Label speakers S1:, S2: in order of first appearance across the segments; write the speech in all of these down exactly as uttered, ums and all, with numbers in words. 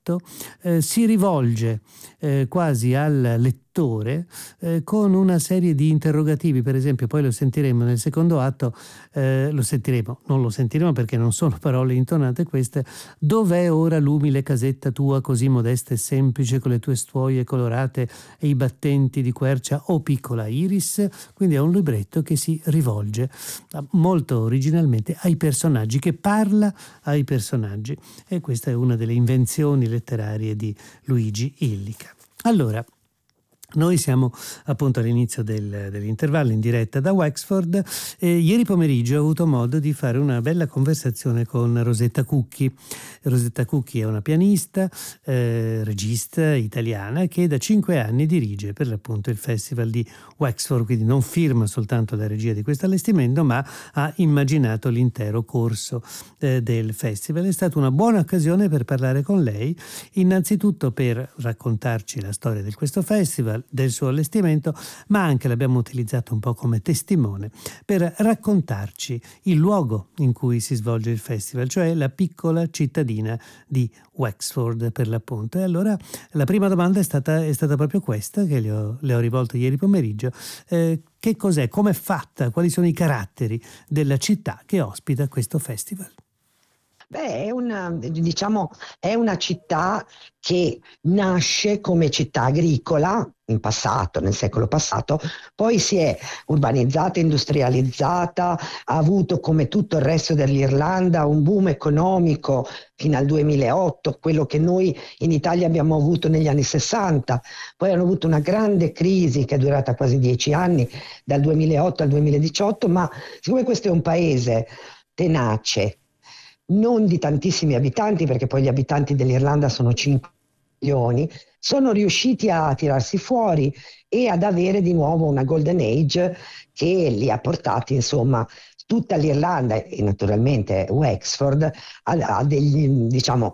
S1: atto eh, si rivolge eh, quasi al lettore eh, con una serie di interrogativi. Per esempio, poi lo sentiremo nel secondo atto, eh, lo sentiremo, non lo sentiremo perché non sono parole intonate queste: dov'è ora l'umile casetta tua così modesta e semplice, con le tue stuoie colorate e i battenti di quercia, o piccola Iris? Quindi è un libretto che si rivolge molto originalmente ai personaggi, che parla ai personaggi, e questa è una delle invenzioni letterarie di Luigi Illica. Allora, noi siamo appunto all'inizio del, dell'intervallo in diretta da Wexford e ieri pomeriggio ho avuto modo di fare una bella conversazione con Rosetta Cucchi. Rosetta Cucchi è una pianista, eh, regista italiana che da cinque anni dirige per l'appunto il Festival di Wexford, quindi non firma soltanto la regia di questo allestimento, ma ha immaginato l'intero corso eh, del festival. È stata una buona occasione per parlare con lei, innanzitutto per raccontarci la storia di questo festival, del suo allestimento, ma anche l'abbiamo utilizzato un po' come testimone per raccontarci il luogo in cui si svolge il festival, cioè la piccola cittadina di Wexford per l'appunto. E allora la prima domanda è stata, è stata proprio questa, che le ho, le ho rivolto ieri pomeriggio: eh, che cos'è, com'è fatta, quali sono i caratteri della città che ospita questo festival?
S2: Beh, è una, diciamo, è una città che nasce come città agricola in passato, nel secolo passato, poi si è urbanizzata, industrializzata, ha avuto, come tutto il resto dell'Irlanda, un boom economico fino al duemilaotto, quello che noi in Italia abbiamo avuto negli anni sessanta. Poi hanno avuto una grande crisi che è durata quasi dieci anni, dal duemilaotto al duemiladiciotto, ma siccome questo è un paese tenace, non di tantissimi abitanti, perché poi gli abitanti dell'Irlanda sono cinque milioni, sono riusciti a tirarsi fuori e ad avere di nuovo una golden age che li ha portati, insomma, tutta l'Irlanda e naturalmente Wexford a, a degli, diciamo,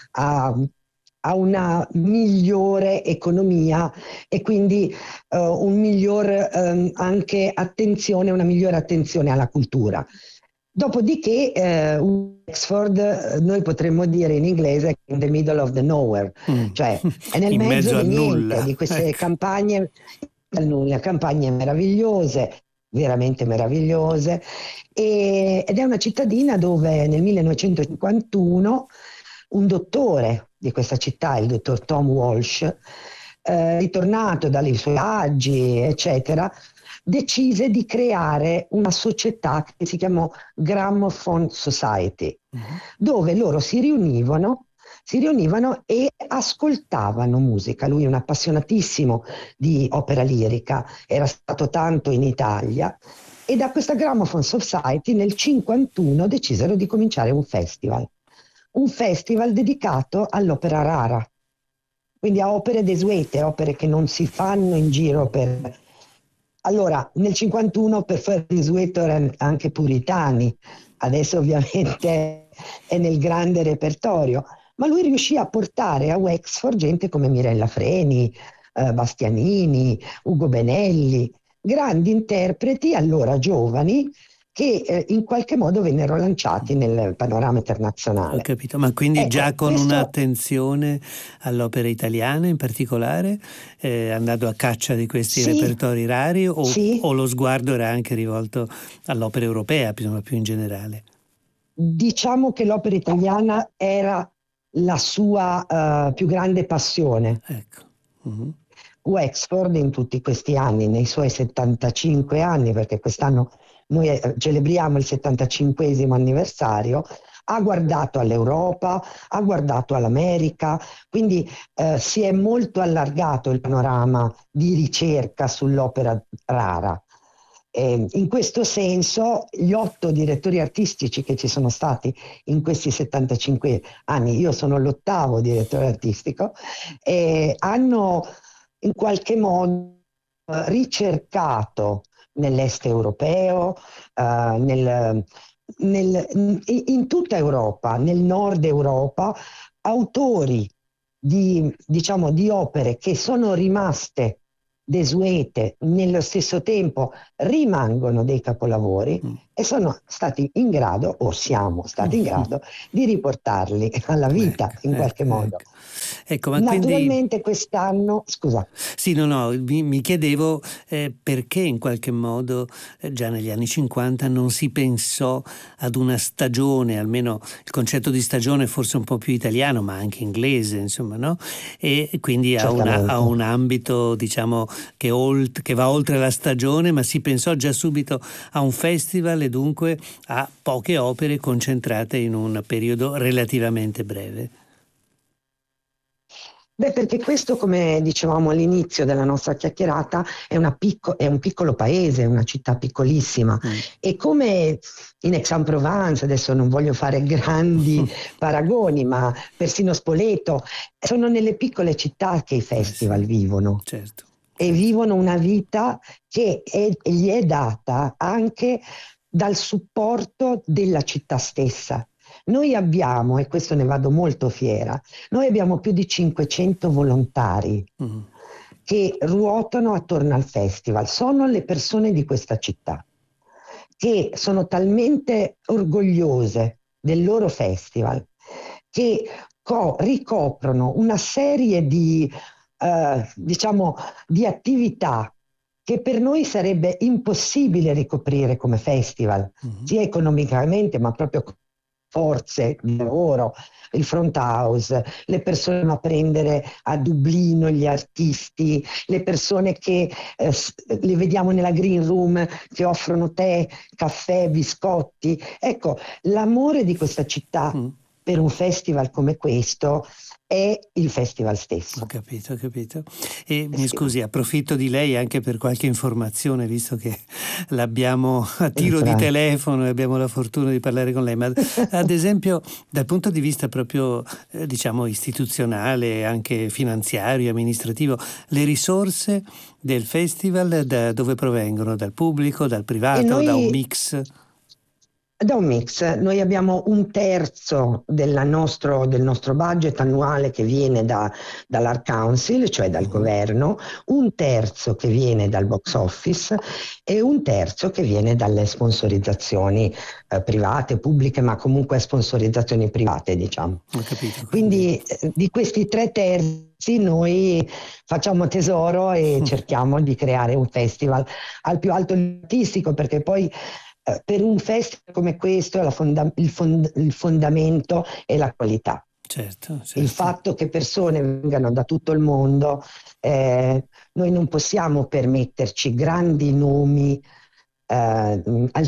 S2: a, a una migliore economia e quindi uh, un miglior um, anche attenzione, una migliore attenzione alla cultura. Dopodiché eh, Wexford, noi potremmo dire in inglese in the middle of the nowhere,
S1: Mm.
S2: cioè è nel
S1: In
S2: mezzo,
S1: mezzo a
S2: di niente,
S1: nulla.
S2: di queste
S1: Ecco.
S2: campagne, dal nulla, campagne meravigliose, veramente meravigliose, e, ed è una cittadina dove nel millenovecentocinquantuno un dottore di questa città, il dottor Tom Walsh, eh, ritornato dai suoi viaggi, eccetera, decise di creare una società che si chiamò Gramophone Society, uh-huh. dove loro si riunivano, si riunivano e ascoltavano musica. Lui è un appassionatissimo di opera lirica, era stato tanto in Italia, e da questa Gramophone Society nel cinquantuno decisero di cominciare un festival, un festival dedicato all'opera rara, quindi a opere desuete, opere che non si fanno in giro per... Allora, nel cinquantuno per fare desueto erano anche puritani, adesso ovviamente è nel grande repertorio, ma lui riuscì a portare a Wexford gente come Mirella Freni, eh, Bastianini, Ugo Benelli, grandi interpreti allora giovani che eh, in qualche modo vennero lanciati nel panorama internazionale.
S1: Ho capito, ma quindi
S2: ecco,
S1: già con
S2: questo...
S1: un'attenzione all'opera italiana in particolare, eh, andando a caccia di questi
S2: sì,
S1: repertori rari, o,
S2: sì.
S1: o lo sguardo era anche rivolto all'opera europea, più, più in generale?
S2: Diciamo che l'opera italiana era la sua uh, più grande passione.
S1: Ecco. Uh-huh.
S2: Wexford in tutti questi anni, nei suoi settantacinque anni, perché quest'anno noi celebriamo il settantacinquesimo anniversario, ha guardato all'Europa, ha guardato all'America, quindi eh, si è molto allargato il panorama di ricerca sull'opera rara. Eh, in questo senso gli otto direttori artistici che ci sono stati in questi settantacinque anni, io sono l'ottavo direttore artistico, eh, hanno in qualche modo ricercato nell'est europeo, uh, nel, nel, in tutta Europa, nel nord Europa, autori di, diciamo, di opere che sono rimaste desuete, nello stesso tempo rimangono dei capolavori mm. e sono stati in grado, o siamo stati in grado, di riportarli alla vita, ecco, in qualche ecco, modo. Ecco.
S1: Ecco, ma quindi
S2: Naturalmente quest'anno, scusa.
S1: sì, no, no, mi, mi chiedevo eh, perché in qualche modo eh, già negli anni cinquanta non si pensò ad una stagione, almeno il concetto di stagione è forse un po' più italiano, ma anche inglese, insomma, no? E quindi a, una, a
S2: Certamente.
S1: un ambito, diciamo, che, olt- che va oltre la stagione, ma si pensò già subito a un festival e dunque a poche opere concentrate in un periodo relativamente breve.
S2: Beh, perché questo, come dicevamo all'inizio della nostra chiacchierata, è, una picco- è un piccolo paese, una città piccolissima.
S1: Mm.
S2: E come in Aix-en-Provence, adesso non voglio fare grandi paragoni, ma persino Spoleto, sono nelle piccole città che i
S1: Eh sì,
S2: festival vivono
S1: certo,
S2: e
S1: certo.
S2: vivono una vita che è- gli è data anche dal supporto della città stessa. Noi abbiamo, e questo ne vado molto fiera, noi abbiamo più di cinquecento volontari
S1: Mm.
S2: che ruotano attorno al festival. Sono le persone di questa città che sono talmente orgogliose del loro festival che co- ricoprono una serie di, eh, diciamo, di attività che per noi sarebbe impossibile ricoprire come festival,
S1: Mhm.
S2: sia economicamente, ma proprio forze di lavoro, il front house, le persone a prendere a Dublino gli artisti, le persone che eh, s- le vediamo nella green room che offrono tè, caffè, biscotti. Ecco, l'amore di questa città
S1: Mm.
S2: per un festival come questo è il festival
S1: Ho
S2: stesso.
S1: capito, ho capito. E mi
S2: Festival.
S1: scusi, approfitto di lei anche per qualche informazione, visto che l'abbiamo a tiro di
S2: Vai.
S1: telefono e abbiamo la fortuna di parlare con lei, ma ad esempio dal punto di vista proprio, eh, diciamo, istituzionale, anche finanziario, amministrativo, le risorse del festival da dove provengono? Dal pubblico, dal
S2: E
S1: privato, da un
S2: noi
S1: mix?
S2: Da un mix, noi abbiamo un terzo della nostro- del nostro budget annuale che viene da- dall'Art Council, cioè dal
S1: Mhm.
S2: governo, un terzo che viene dal box office e un terzo che viene dalle sponsorizzazioni eh, private, pubbliche, ma comunque sponsorizzazioni private, diciamo.
S1: Ho capito, quindi.
S2: Quindi eh, di questi tre terzi noi facciamo tesoro e cerchiamo di creare un festival al più alto livello artistico, perché poi eh, per un festival come questo la fonda- il, fond- il fondamento è la qualità.
S1: Certo,
S2: Il
S1: certo.
S2: fatto che persone vengano da tutto il mondo, eh, noi non possiamo permetterci grandi nomi eh,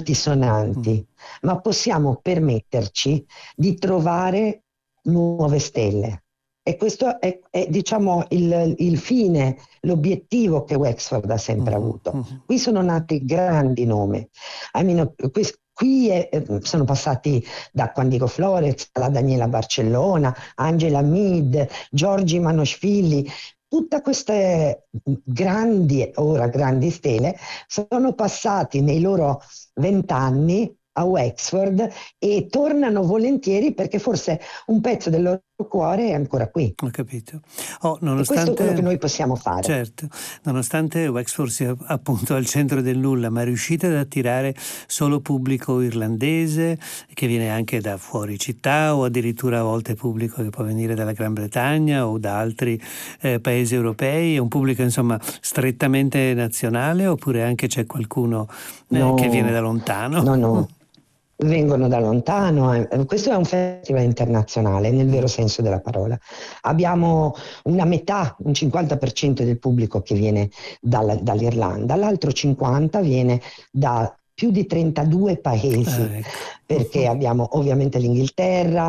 S1: Mm.
S2: altisonanti, ma possiamo permetterci di trovare nuove stelle. E questo è, è, diciamo, il, il fine, l'obiettivo che Wexford ha sempre
S1: Mhm,
S2: avuto.
S1: mhm.
S2: Qui sono nati grandi nomi. I mean, qui qui è, sono passati da Quandico Flores alla Daniela Barcellona, Angela Mead, Giorgi Manoschvili. Tutte queste grandi, ora grandi stelle, sono passati nei loro vent'anni a Wexford e tornano volentieri perché forse un pezzo del loro cuore è ancora qui.
S1: Ho capito. Oh,
S2: E questo è quello che
S1: nonostante,
S2: noi possiamo fare.
S1: certo, nonostante Wexford sia appunto al centro del nulla, ma riuscite ad attirare solo pubblico irlandese che viene anche da fuori città o addirittura a volte pubblico che può venire dalla Gran Bretagna o da altri eh, paesi europei, è un pubblico insomma strettamente nazionale oppure anche c'è qualcuno eh, che viene da
S2: No,
S1: lontano?
S2: no, no, vengono da lontano. eh. Questo è un festival internazionale nel vero
S1: Mm.
S2: senso della parola. Abbiamo una metà, un cinquanta per cento del pubblico che viene dalla- dall'Irlanda, l'altro cinquanta per cento viene da più di trentadue
S1: Ah,
S2: paesi,
S1: ecco.
S2: perché abbiamo ovviamente l'Inghilterra,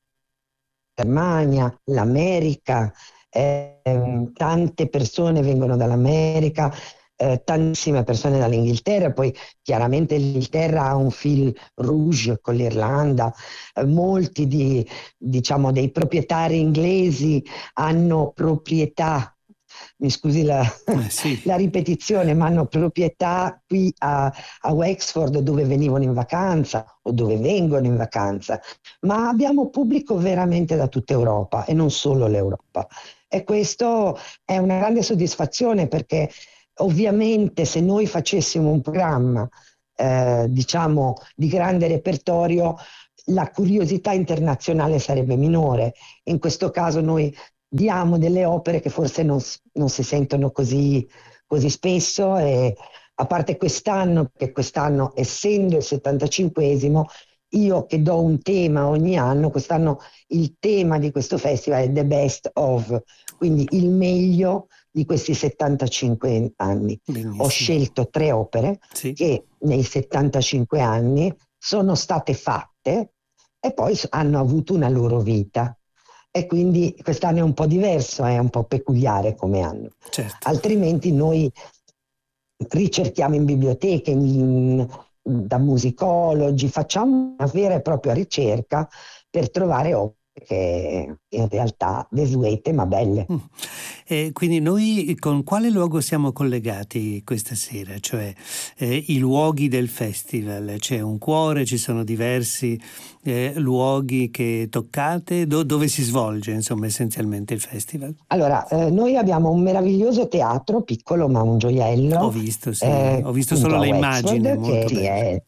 S2: la Germania, l'America, ehm, tante persone vengono dall'America, eh, tantissime persone dall'Inghilterra, poi chiaramente l'Inghilterra ha un fil rouge con l'Irlanda, eh, molti di, diciamo, dei proprietari inglesi hanno proprietà, mi scusi la,
S1: Eh sì.
S2: la ripetizione, ma hanno proprietà qui a, a Wexford dove venivano in vacanza o dove vengono in vacanza, ma abbiamo pubblico veramente da tutta Europa e non solo l'Europa. E questo è una grande soddisfazione perché ovviamente se noi facessimo un programma, eh, diciamo, di grande repertorio, la curiosità internazionale sarebbe minore. In questo caso noi diamo delle opere che forse non, s- non si sentono così, così spesso, e a parte quest'anno, che quest'anno essendo il settantacinquesimo, io che do un tema ogni anno, quest'anno il tema di questo festival è The Best of, quindi il meglio di questi settantacinque anni. Ho
S1: Benissimo.
S2: scelto tre opere
S1: Sì.
S2: che nei settantacinque anni sono state fatte e poi s- hanno avuto una loro vita. E quindi quest'anno è un po' diverso, è un po' peculiare come anno.
S1: Certo.
S2: Altrimenti noi ricerchiamo in biblioteche, in- da musicologi, facciamo una vera e propria ricerca per trovare opere che in realtà desuete ma belle.
S1: Mm. E quindi noi con quale luogo siamo collegati questa sera? Cioè eh, i luoghi del festival, c'è un cuore, ci sono diversi eh, luoghi che toccate, Do- dove si svolge insomma essenzialmente il festival?
S2: Allora, eh, noi abbiamo un meraviglioso teatro, piccolo ma un
S1: Ho
S2: gioiello,
S1: visto, sì,
S2: eh,
S1: ho visto
S2: appunto
S1: solo
S2: a
S1: le immagini,
S2: Wexford, che
S1: molto
S2: sì,
S1: bello.
S2: è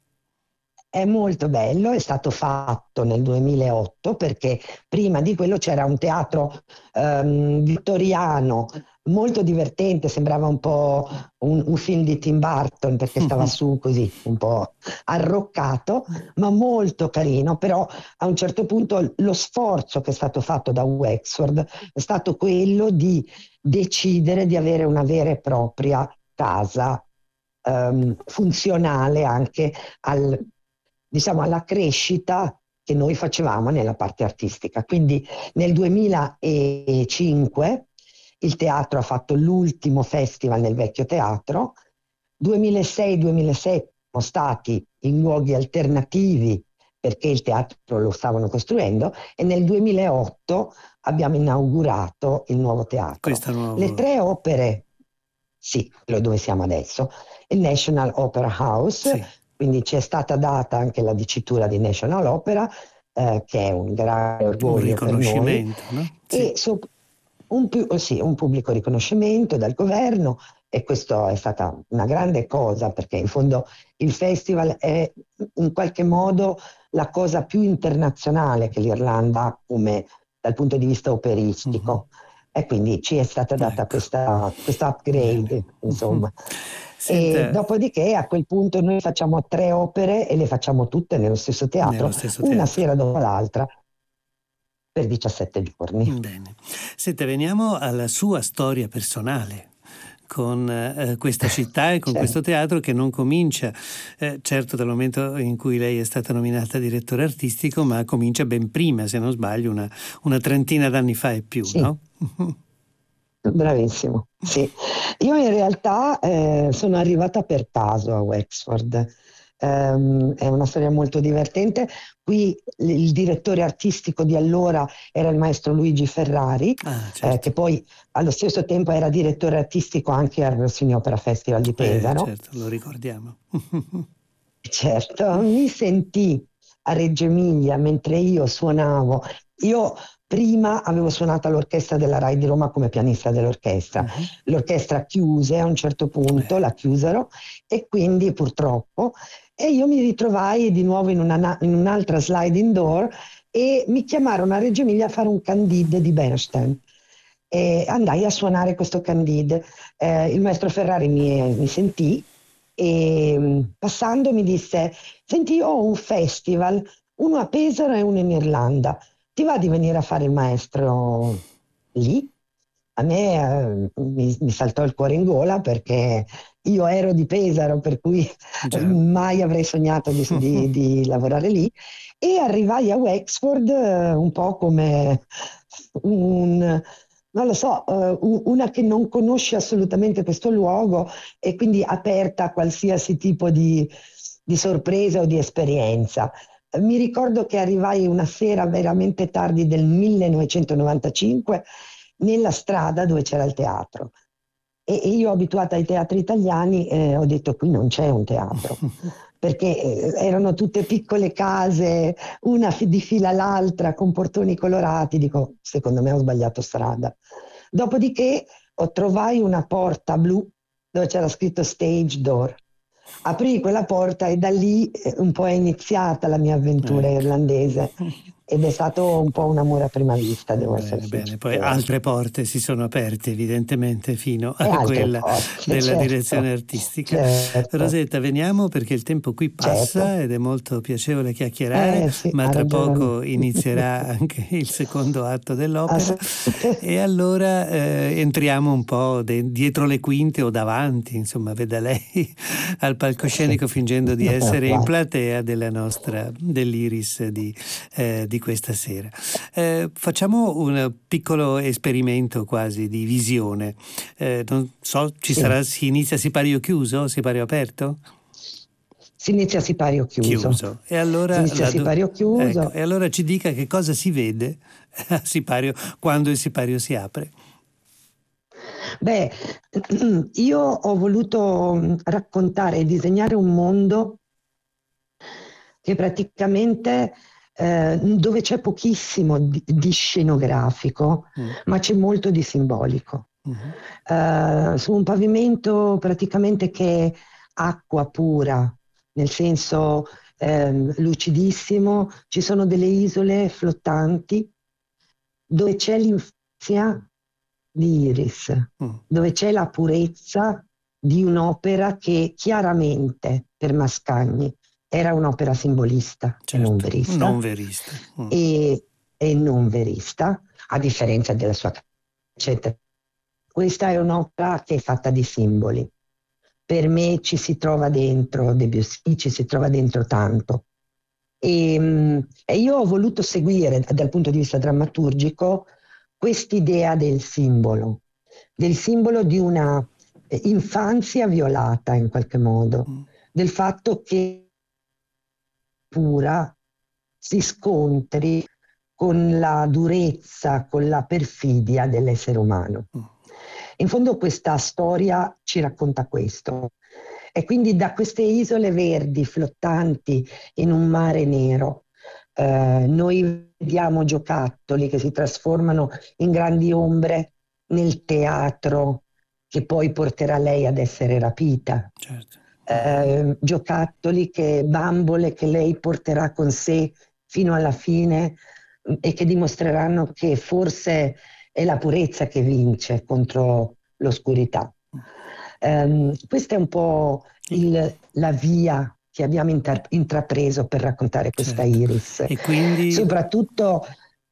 S2: È molto bello, è stato fatto nel duemilaotto perché prima di quello c'era un teatro ehm, vittoriano molto divertente, sembrava un po' un, un film di Tim Burton perché stava su così un po' arroccato, ma molto carino. Però a un certo punto lo sforzo che è stato fatto da Wexford è stato quello di decidere di avere una vera e propria casa ehm, funzionale anche al, diciamo, alla crescita che noi facevamo nella parte artistica. Quindi nel duemilacinque il teatro ha fatto l'ultimo festival nel vecchio teatro, duemilasei-duemilasette siamo stati in luoghi alternativi perché il teatro lo stavano costruendo, e nel duemilaotto abbiamo inaugurato il nuovo teatro.
S1: Questo
S2: Le
S1: nuovo,
S2: tre opere, sì, quello dove siamo adesso, il National Opera House,
S1: sì,
S2: quindi ci è stata data anche la dicitura di National Opera, eh, che è un grande
S1: un
S2: orgoglio per noi,
S1: riconoscimento, no? Sì.
S2: e so- un, pi- oh sì, un pubblico riconoscimento dal governo, e questo è stata una grande cosa perché in fondo il festival è in qualche modo la cosa più internazionale che l'Irlanda ha come dal punto di vista
S1: Mhm.
S2: operistico, e quindi ci è stata data
S1: Ecco,
S2: questa, questa
S1: bene.
S2: upgrade,
S1: Mhm.
S2: insomma. E
S1: Senta,
S2: dopodiché a quel punto noi facciamo tre opere e le facciamo tutte nello stesso
S1: nello
S2: teatro,
S1: stesso
S2: una
S1: teatro.
S2: sera dopo l'altra, per diciassette giorni.
S1: Bene. Senta, veniamo alla sua storia personale con eh, questa città e con
S2: Cioè,
S1: questo teatro che non comincia, eh, certo dal momento in cui lei è stata nominata direttore artistico, ma comincia ben prima, se non sbaglio, una, una trentina d'anni fa e più,
S2: sì,
S1: no?
S2: bravissimo. Sì. Io in realtà eh, sono arrivata per caso a Wexford. Ehm, è una storia molto divertente. Qui il il direttore artistico di allora era il maestro Luigi Ferrari,
S1: Ah,
S2: eh,
S1: certo.
S2: che poi allo stesso tempo era direttore artistico anche al Rossini Opera Festival di
S1: Eh,
S2: Pesaro.
S1: certo, lo ricordiamo.
S2: Certo, mi sentì a Reggio Emilia mentre io suonavo. Io prima avevo suonato all'orchestra della Rai di Roma come pianista dell'orchestra.
S1: Mhm.
S2: L'orchestra chiuse a un certo punto,
S1: Eh,
S2: la chiusero, e quindi purtroppo, e io mi ritrovai di nuovo in, una, in un'altra sliding door, e mi chiamarono a Reggio Emilia a fare un Candide di Bernstein. E andai a suonare questo Candide. Eh, il maestro Ferrari mi, mi sentì e mh, passando mi disse: Senti, io ho un festival, uno a Pesaro e uno in Irlanda. Ti va di venire a fare il maestro lì? A me eh, mi, mi saltò il cuore in gola perché io ero di Pesaro, per cui eh,
S1: già.
S2: mai avrei sognato di, di- di lavorare lì. E arrivai a Wexford eh, un po' come un, non lo so, eh, un- una che non conosce assolutamente questo luogo, e quindi aperta a qualsiasi tipo di, di sorpresa o di esperienza. Eh, Mi ricordo che arrivai una sera veramente tardi del millenovecentonovantacinque nella strada dove c'era il teatro. E, e io, abituata ai teatri italiani, eh, ho detto: qui non c'è un teatro, perché eh, erano tutte piccole case, una fi- di fila all'altra, con portoni colorati. Dico, secondo me ho sbagliato strada. Dopodiché ho trovai una porta blu dove c'era scritto Stage Door. Aprì quella porta e da lì eh, un po' è iniziata la mia avventura
S1: Ecco.
S2: irlandese. ed è stato un po' un amore a prima vista, devo essere
S1: Bene, bene. Poi
S2: sincera.
S1: altre porte si sono aperte evidentemente fino
S2: E
S1: a
S2: altre
S1: quella
S2: porte,
S1: della direzione
S2: certo,
S1: artistica.
S2: certo,
S1: Rosetta, veniamo perché il tempo qui
S2: certo.
S1: passa ed è molto piacevole chiacchierare,
S2: Eh sì,
S1: ma
S2: ha
S1: tra
S2: ragione.
S1: poco inizierà anche il secondo atto dell'opera
S2: Assolutamente.
S1: e allora eh, entriamo un po' de- dietro le quinte o davanti, insomma, veda lei al
S2: Sì.
S1: palcoscenico fingendo di essere in
S2: Vai.
S1: platea della nostra, dell'Iris di, eh, di questa sera. Eh, facciamo un piccolo esperimento quasi di visione. Eh, non so, ci
S2: Sì.
S1: sarà, si inizia sipario chiuso o sipario aperto?
S2: Si inizia a sipario chiuso.
S1: Chiuso. E
S2: Si
S1: allora,
S2: inizia a
S1: la do-
S2: sipario
S1: ecco,
S2: chiuso.
S1: e allora ci dica che cosa si vede a sipario quando il sipario si apre.
S2: Beh, io ho voluto mm, raccontare e disegnare un mondo che praticamente eh, dove c'è pochissimo di, di scenografico,
S1: Mm,
S2: ma c'è molto di simbolico.
S1: mhm,
S2: Eh, su un pavimento praticamente che è acqua pura, nel senso ehm, lucidissimo, ci sono delle isole flottanti dove c'è l'infanzia di Iris,
S1: mm.
S2: dove c'è la purezza di un'opera che chiaramente per Mascagni era un'opera simbolista e non
S1: Certo, non
S2: verista,
S1: verista. Mm,
S2: e, e non verista, a differenza della sua eccetera. Questa è un'opera che è fatta di simboli. Per me ci si trova dentro Debussy, ci si trova dentro tanto. E, mh, e io ho voluto seguire dal punto di vista drammaturgico quest'idea del simbolo, del simbolo di una eh, infanzia violata in qualche modo,
S1: mm,
S2: del fatto che pura si scontri con la durezza, con la perfidia dell'essere umano.
S1: mm.
S2: In fondo questa storia ci racconta questo. E quindi da queste isole verdi flottanti in un mare nero, eh, noi vediamo giocattoli che si trasformano in grandi ombre nel teatro che poi porterà lei ad essere rapita.
S1: Certo. Mm,
S2: Eh, giocattoli che, bambole che lei porterà con sé fino alla fine mh, e che dimostreranno che forse è la purezza che vince contro l'oscurità.
S1: mm.
S2: Ehm, questa è un po'
S1: E-
S2: il- la via che abbiamo inter- intrapreso per raccontare questa
S1: certo.
S2: Iris.
S1: E quindi,
S2: Soprattutto,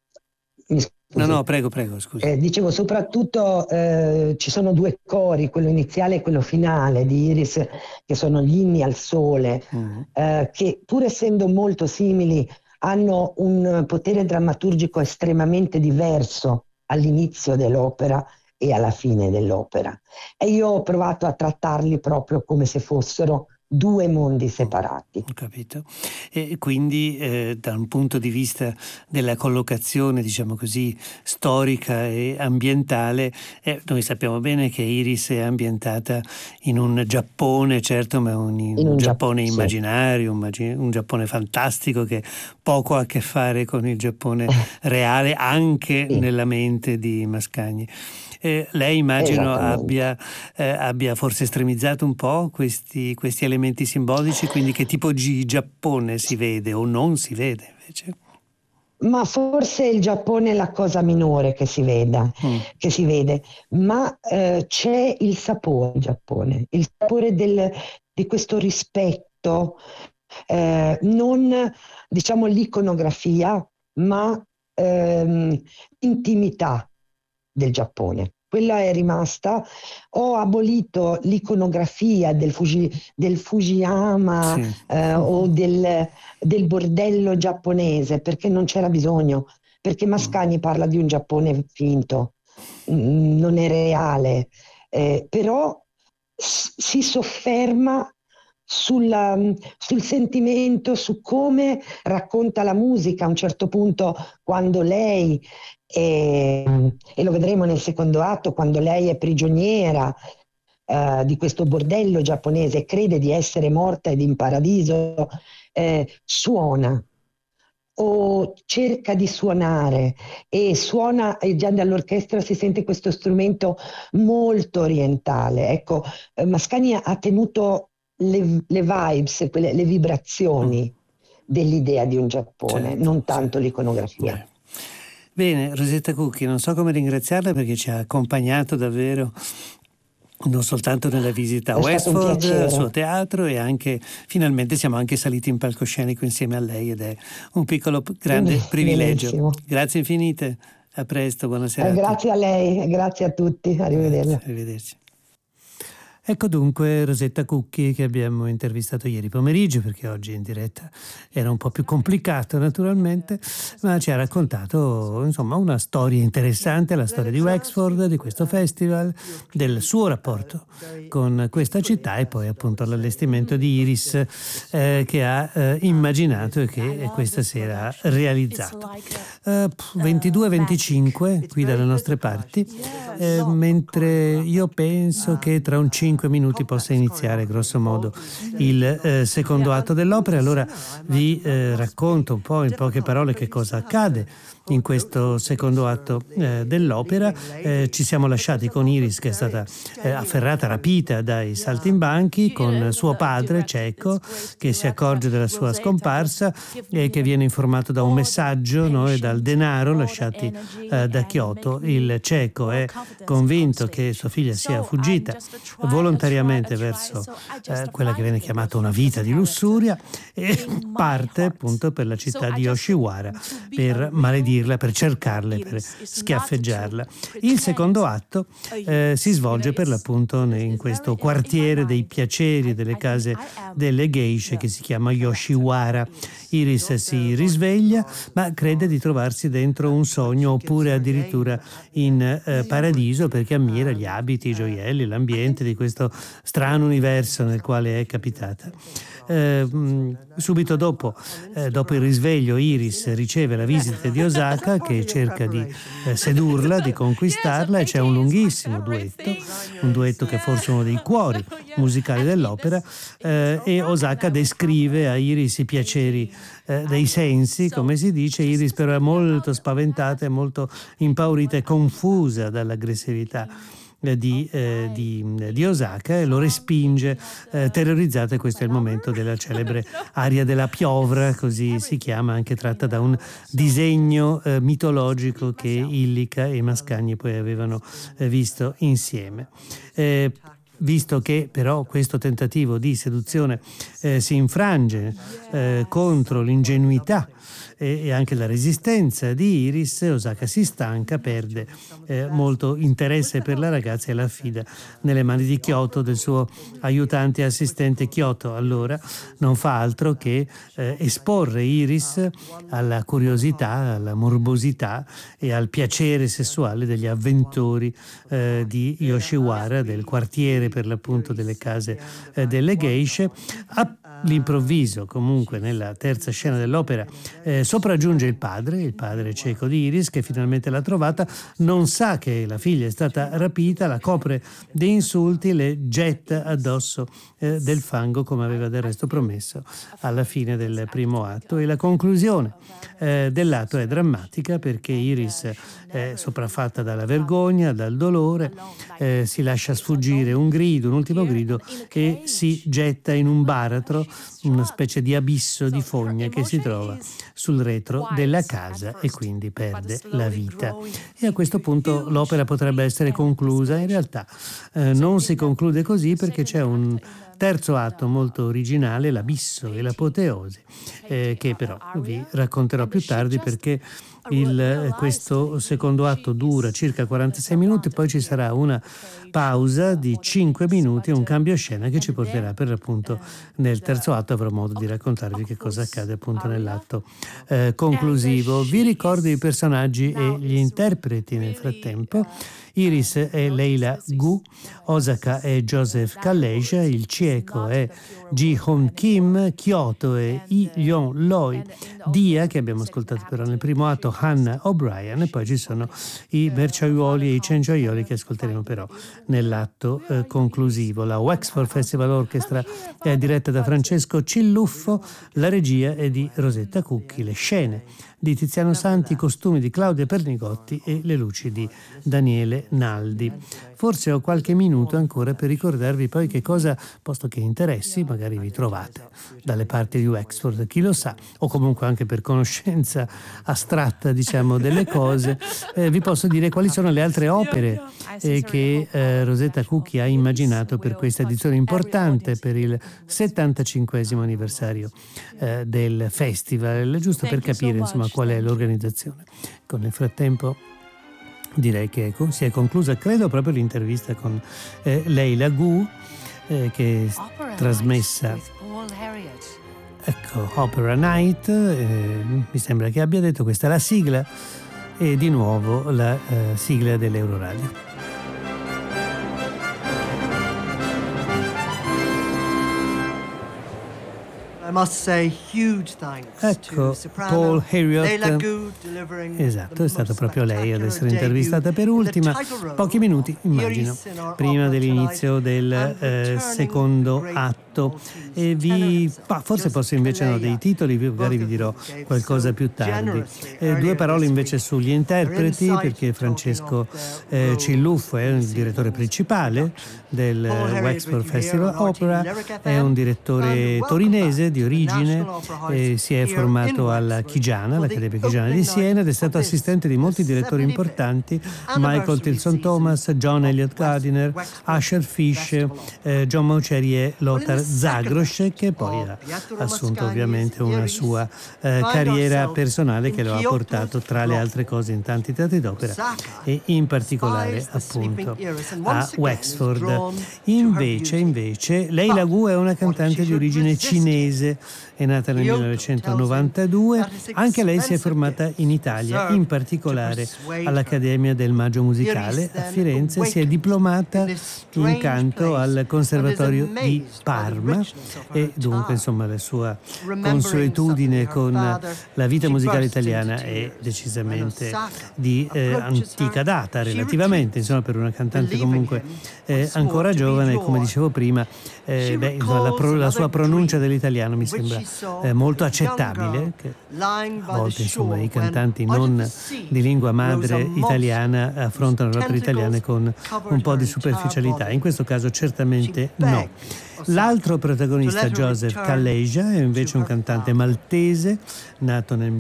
S2: mi
S1: no,
S2: scusi,
S1: no, prego, prego, scusi.
S2: eh, dicevo, soprattutto eh, ci sono due cori, quello iniziale e quello finale di Iris, che sono gli inni al sole,
S1: Mm.
S2: eh, che pur essendo molto simili hanno un potere drammaturgico estremamente diverso all'inizio dell'opera e alla fine dell'opera. E io ho provato a trattarli proprio come se fossero due mondi
S1: Mm,
S2: separati.
S1: ho capito. E quindi eh, da un punto di vista della collocazione, diciamo così, storica e ambientale, eh, noi sappiamo bene che Iris è ambientata in un Giappone, certo, ma un,
S2: In
S1: un
S2: un Giappone,
S1: Giappone
S2: sì.
S1: immaginario, un, magi- un Giappone fantastico che poco ha a che fare con il Giappone reale, anche
S2: Sì,
S1: nella mente di Mascagni. Eh, lei immagino
S2: esattamente.
S1: abbia eh, abbia forse estremizzato un po' questi, questi elementi simbolici, quindi che tipo di Giappone si vede o non si vede invece?
S2: Ma forse il Giappone è la cosa minore che si veda,
S1: Mm,
S2: che si vede, ma eh, c'è il sapore in Giappone, il sapore del- di questo rispetto, eh, non diciamo l'iconografia, ma ehm, intimità del Giappone. Quella è rimasta. Ho abolito l'iconografia del, Fuji- del Fujiyama
S1: sì.
S2: eh, o del, del bordello giapponese perché non c'era bisogno, perché
S1: Mm,
S2: Mascagni parla di un Giappone finto, mm, non è reale, eh, però s- si sofferma sulla- sul sentimento, su come racconta la musica a un certo punto, quando lei, è- e lo vedremo nel secondo atto, quando lei è prigioniera eh, di questo bordello giapponese e crede di essere morta ed in paradiso, eh, suona o cerca di suonare e suona e già dall'orchestra si sente questo strumento molto orientale. Ecco, eh, Mascagni ha tenuto le, le vibes, quelle, le
S1: mm,
S2: vibrazioni dell'idea di un Giappone,
S1: certo,
S2: non tanto
S1: certo.
S2: l'iconografia.
S1: Beh. Bene, Rosetta Cucchi, non so come ringraziarla perché ci ha accompagnato davvero non soltanto nella visita a
S2: È stato un
S1: Wexford, al suo
S2: piacere.
S1: teatro, e anche finalmente siamo anche saliti in palcoscenico insieme a lei ed è un piccolo grande privilegio.
S2: Benissimo.
S1: Grazie infinite, a presto, buona
S2: Eh,
S1: serata.
S2: grazie a lei e grazie a tutti,
S1: Grazie,
S2: arrivederci.
S1: arrivederci. Ecco dunque Rosetta Cucchi, che abbiamo intervistato ieri pomeriggio, perché oggi in diretta era un po' più complicato naturalmente, ma ci ha raccontato insomma una storia interessante, la storia di Wexford, di questo festival, del suo rapporto con questa città e poi appunto l'allestimento di Iris eh, che ha eh, immaginato e che questa sera ha realizzato. Uh, ventidue venticinque qui dalle nostre parti, eh, mentre io penso che tra un cinque minuti possa iniziare grosso modo il eh, secondo atto dell'opera. Allora vi eh, racconto un po' in poche parole che cosa accade in questo secondo atto eh, dell'opera. Eh, ci siamo lasciati con Iris, che è stata eh, afferrata, rapita dai saltimbanchi, con suo padre cieco che si accorge della sua scomparsa e che viene informato da un messaggio, no, e dal denaro lasciati eh, da Kyoto. Il cieco è convinto che sua figlia sia fuggita volontariamente verso eh, quella che viene chiamata una vita di lussuria e parte appunto per la città di Yoshiwara per maledirla, per cercarla, per schiaffeggiarla. Il secondo atto eh, si svolge per l'appunto in questo quartiere dei piaceri, delle case delle geishe, che si chiama Yoshiwara. Iris si risveglia ma crede di trovarsi dentro un sogno, oppure addirittura in eh, paradiso, perché ammira gli abiti, i gioielli, l'ambiente di questo strano universo nel quale è capitata. Eh, subito dopo, eh, dopo il risveglio, Iris riceve la visita di Osaka, che cerca di eh, sedurla, di conquistarla, e c'è un lunghissimo duetto, un duetto che è forse uno dei cuori musicali dell'opera, eh, e Osaka descrive a Iris i piaceri eh, dei sensi, come si dice. Iris però è molto spaventata, è molto impaurita e confusa dall'aggressività Di, eh, di, di Osaka, e lo respinge eh, terrorizzata, e questo è il momento della celebre aria della piovra, così si chiama, anche tratta da un disegno eh, mitologico che Illica e Mascagni poi avevano eh, visto insieme. Eh, Visto che però questo tentativo di seduzione eh, si infrange eh, contro l'ingenuità e, e anche la resistenza di Iris, Osaka si stanca, perde eh, molto interesse per la ragazza e la affida nelle mani di Kyoto, del suo aiutante e assistente. Kyoto allora non fa altro che eh, esporre Iris alla curiosità, alla morbosità e al piacere sessuale degli avventori eh, di Yoshiwara, del quartiere per l'appunto delle case eh, delle geishe. All'improvviso, comunque, nella terza scena dell'opera eh, sopraggiunge il padre, il padre cieco di Iris, che finalmente l'ha trovata, non sa che la figlia è stata rapita, la copre di insulti, le getta addosso eh, del fango, come aveva del resto promesso alla fine del primo atto. E la conclusione eh, dell'atto è drammatica, perché Iris è sopraffatta dalla vergogna, dal dolore, eh, si lascia sfuggire un grido, un ultimo grido, e si getta in un baratro, una specie di abisso di fogne che si trova sul retro della casa, e quindi perde la vita. E a questo punto l'opera potrebbe essere conclusa. In realtà eh, non si conclude così, perché c'è un terzo atto molto originale, l'abisso e l'apoteosi, eh, che però vi racconterò più tardi, perché il, questo secondo atto dura circa quarantasei minuti, poi ci sarà una pausa di cinque minuti, un cambio scena che ci porterà per l'appunto nel terzo atto. Avrò modo di raccontarvi che cosa accade appunto nell'atto eh, conclusivo. Vi ricordo i personaggi e gli interpreti nel frattempo. Iris è Leila Gu, Osaka è Joseph Kalleja, il cieco è Ji Hon Kim, Kyoto è I Yeon Loi, Dia, che abbiamo ascoltato però nel primo atto, Hannah O'Brien, e poi ci sono i merciaiuoli e i cenciaioli, che ascolteremo però nell'atto eh, conclusivo. La Wexford Festival Orchestra è diretta da Francesco Cilluffo, la regia è di Rosetta Cucchi, le scene di Tiziano Santi, i costumi di Claudia Pernigotti e le luci di Daniele Naldi. Forse ho qualche minuto ancora per ricordarvi poi che cosa posso posto che interessi, magari vi trovate dalle parti di Wexford, chi lo sa, o comunque anche per conoscenza astratta, diciamo, delle cose, eh, vi posso dire quali sono le altre opere eh, che eh, Rosetta Cooke ha immaginato per questa edizione importante, per il settantacinquesimo anniversario eh, del festival, giusto per capire insomma qual è l'organizzazione. Con nel frattempo direi che si è conclusa, credo, proprio l'intervista con eh, Leila Gu, eh, che è trasmessa, ecco, Opera Night, eh, mi sembra che abbia detto, questa è la sigla, e di nuovo la eh, sigla dell'Euroradio. Ecco, Paul Heriot, esatto, è stato proprio lei ad essere intervistata per ultima, pochi minuti, immagino, prima dell'inizio del eh, secondo atto. E vi, bah, forse posso invece no, dei titoli, magari vi dirò qualcosa più tardi. Eh, due parole invece sugli interpreti, perché Francesco eh, Cilluffo è il direttore principale del Wexford Festival Opera, è un direttore torinese di origine, eh, si è formato alla Chigiana, l'Accademia Chigiana di Siena, ed è stato assistente di molti direttori importanti, Michael Tilson Thomas, John Elliott Gardiner, Asher Fish, eh, John Mauceri e Lothar Zagros, che poi ha assunto ovviamente una sua eh, carriera personale che lo ha portato tra le altre cose in tanti teatri d'opera e in particolare appunto a Wexford. Invece, invece Leila Gu è una cantante di origine cinese, è nata nel millenovecentonovantadue, anche lei si è formata in Italia, in particolare all'Accademia del Maggio Musicale a Firenze, si è diplomata in canto al Conservatorio di Parma e dunque insomma la sua consuetudine con la vita musicale italiana è decisamente di eh, antica data relativamente, insomma, per una cantante comunque eh, ancora giovane, come dicevo prima, eh, beh, insomma, la, pro, la sua pronuncia dell'italiano mi sembra eh, molto accettabile, che a volte insomma i cantanti non di lingua madre italiana affrontano le opere italiane con un po' di superficialità, in questo caso certamente no. L'altro protagonista, Joseph Calleja, è invece un cantante maltese nato nel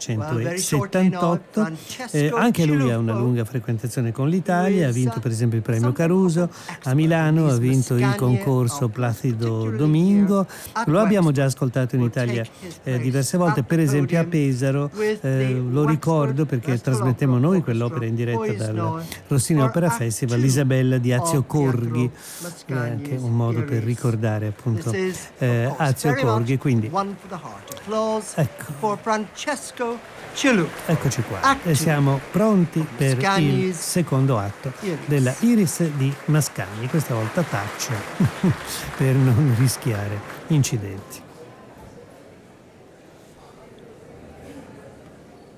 S1: millenovecentosettantotto, eh, anche lui ha una lunga frequentazione con l'Italia, ha vinto per esempio il premio Caruso a Milano, ha vinto il concorso Placido Domingo, lo abbiamo già ascoltato in Italia eh, diverse volte, per esempio a Pesaro, eh, lo ricordo perché trasmettemmo noi quell'opera in diretta dal Rossini Opera Festival, l'Isabella di Azio Corghi, è anche un modo per ricordare appunto eh, Azio Corghi, quindi ecco, eccoci qua e siamo pronti per il secondo atto della Iris di Mascagni, questa volta touch per non rischiare incidenti.